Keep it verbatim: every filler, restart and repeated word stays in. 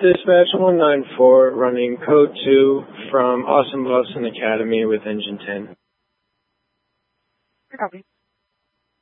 Dispatch one nine four, running code two from Austin Bluffson Academy with engine ten. Copy.